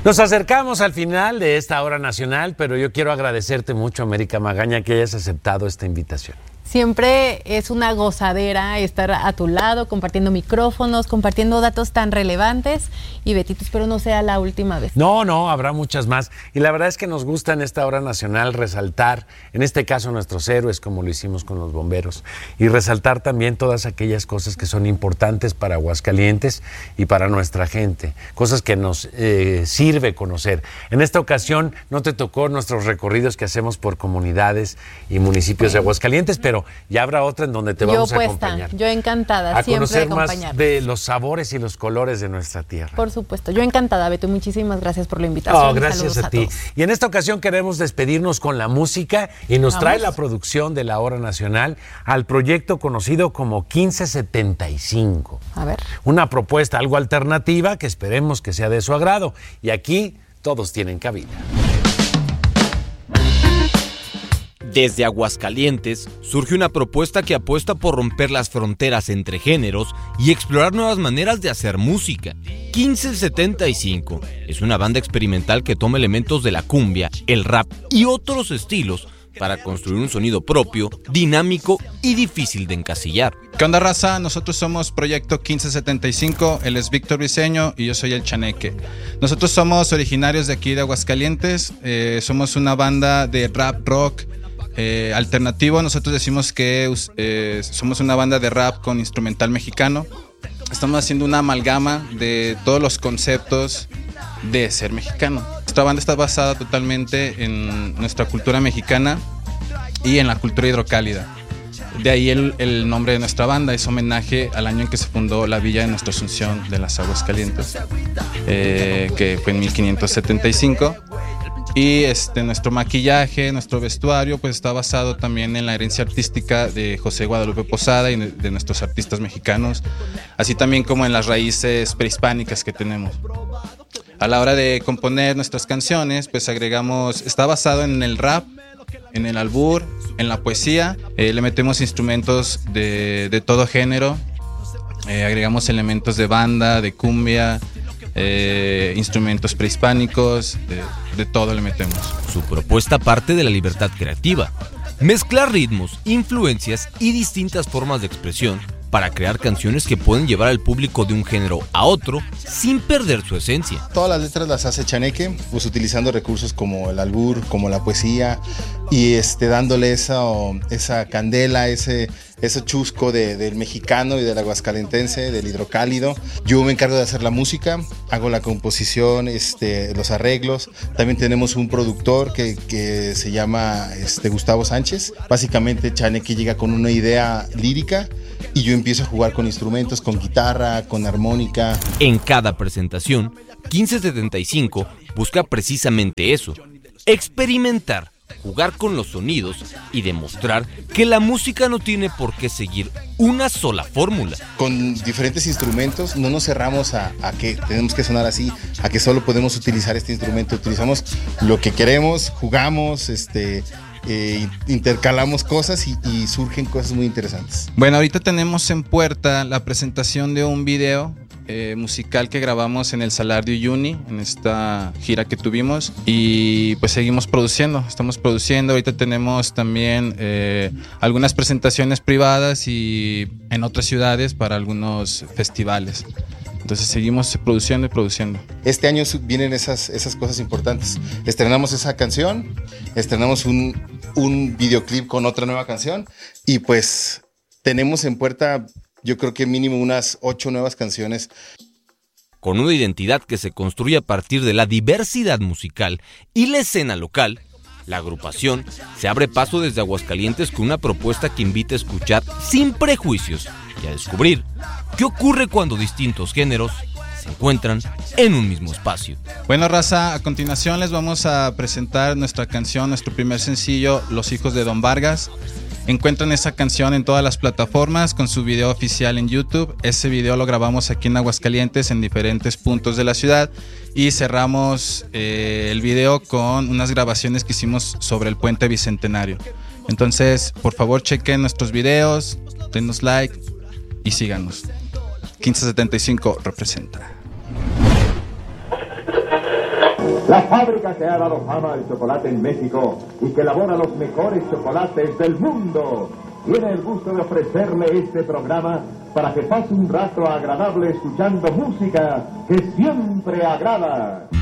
Nos acercamos al final de esta hora nacional, pero yo quiero agradecerte mucho, América Magaña, que hayas aceptado esta invitación. Siempre es una gozadera estar a tu lado, compartiendo micrófonos, compartiendo datos tan relevantes. Y Betito, espero no sea la última vez. No, habrá muchas más. Y la verdad es que nos gusta en esta hora nacional resaltar, en este caso, nuestros héroes, como lo hicimos con los bomberos, y resaltar también todas aquellas cosas que son importantes para Aguascalientes y para nuestra gente, cosas que nos sirve conocer. En esta ocasión no te tocó nuestros recorridos que hacemos por comunidades y municipios de Aguascalientes, pero ya habrá otra en donde te vamos a acompañar. Yo encantada, a siempre conocer acompañar. más de los sabores y los colores de nuestra tierra. Por supuesto, yo encantada, Beto. Muchísimas gracias por la invitación. Gracias a ti. Y en esta ocasión queremos despedirnos con la música y nos trae la producción de la Hora Nacional al proyecto conocido como 1575. A ver. Una propuesta algo alternativa que esperemos que sea de su agrado. Y aquí todos tienen cabida. Desde Aguascalientes surge una propuesta que apuesta por romper las fronteras entre géneros y explorar nuevas maneras de hacer música. 1575 es una banda experimental que toma elementos de la cumbia, el rap y otros estilos para construir un sonido propio, dinámico y difícil de encasillar. ¿Qué onda, raza? Nosotros somos Proyecto 1575, él es Víctor Briceño y yo soy el Chaneque. Nosotros somos originarios de aquí de Aguascalientes, somos una banda de rap rock alternativo. Nosotros decimos que somos una banda de rap con instrumental mexicano. Estamos haciendo una amalgama de todos los conceptos de ser mexicano. Nuestra banda está basada totalmente en nuestra cultura mexicana y en la cultura hidrocálida. De ahí el nombre de nuestra banda, es homenaje al año en que se fundó la villa de Nuestra Asunción de las Aguascalientes, que fue en 1575. Y nuestro maquillaje, nuestro vestuario, pues está basado también en la herencia artística de José Guadalupe Posada y de nuestros artistas mexicanos, así también como en las raíces prehispánicas que tenemos. A la hora de componer nuestras canciones, pues está basado en el rap, en el albur, en la poesía. Le metemos instrumentos de todo género, agregamos elementos de banda, de cumbia, instrumentos prehispánicos, de todo le metemos. Su propuesta parte de la libertad creativa, mezclar ritmos, influencias y distintas formas de expresión para crear canciones que pueden llevar al público de un género a otro sin perder su esencia. Todas las letras las hace Chaneque, pues utilizando recursos como el albur, como la poesía, y dándole esa candela, ese chusco del mexicano y del aguascalentense, del hidrocálido. Yo me encargo de hacer la música, hago la composición, los arreglos. También tenemos un productor que se llama Gustavo Sánchez. Básicamente Chaneque llega con una idea lírica y yo empiezo a jugar con instrumentos, con guitarra, con armónica. En cada presentación, 1575 busca precisamente eso: experimentar, jugar con los sonidos y demostrar que la música no tiene por qué seguir una sola fórmula. Con diferentes instrumentos no nos cerramos a que tenemos que sonar así, a que solo podemos utilizar este instrumento. Utilizamos lo que queremos, jugamos, intercalamos cosas y surgen cosas muy interesantes. Bueno, ahorita tenemos en puerta la presentación de un video musical que grabamos en el Salar de Uyuni, en esta gira que tuvimos, y pues estamos produciendo. Ahorita tenemos también algunas presentaciones privadas y en otras ciudades para algunos festivales. Entonces seguimos produciendo y produciendo. Este año vienen esas cosas importantes. Estrenamos esa canción, estrenamos un videoclip con otra nueva canción y pues tenemos en puerta, yo creo que mínimo unas 8 nuevas canciones. Con una identidad que se construye a partir de la diversidad musical y la escena local, la agrupación se abre paso desde Aguascalientes con una propuesta que invita a escuchar sin prejuicios y a descubrir qué ocurre cuando distintos géneros se encuentran en un mismo espacio. Bueno, raza, a continuación les vamos a presentar nuestra canción, nuestro primer sencillo, Los Hijos de Don Vargas. Encuentran esa canción en todas las plataformas con su video oficial en YouTube. Ese video lo grabamos aquí en Aguascalientes en diferentes puntos de la ciudad y cerramos el video con unas grabaciones que hicimos sobre el Puente Bicentenario. Entonces, por favor, chequen nuestros videos, denos like y síganos. 1575 representa. La fábrica que ha dado fama al chocolate en México y que elabora los mejores chocolates del mundo tiene el gusto de ofrecerle este programa para que pase un rato agradable escuchando música que siempre agrada.